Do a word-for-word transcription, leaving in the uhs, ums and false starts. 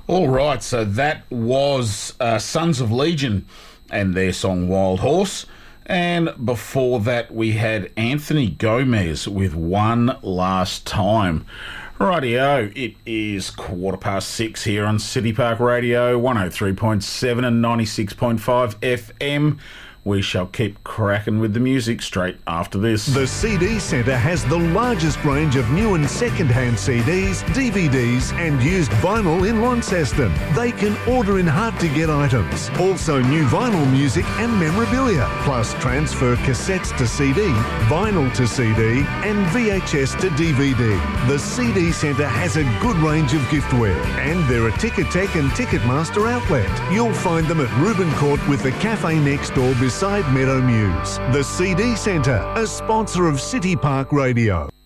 All right, so that was uh, Sons of Legion and their song Wild Horse. And before that, we had Anthony Gomez with One Last Time. Rightio, it is quarter past six here on City Park Radio, one oh three point seven and ninety-six point five F M. We shall keep cracking with the music straight after this. The C D Centre has the largest range of new and second-hand C Ds, D V Ds and used vinyl in Launceston. They can order in hard-to-get items. Also new vinyl music and memorabilia, plus transfer cassettes to C D, vinyl to C D and V H S to D V D. The C D Centre has a good range of giftware and they're a Ticketek and Ticketmaster outlet. You'll find them at Reuben Court with the cafe next door beside Meadow Muse. The C D Centre, a sponsor of City Park Radio.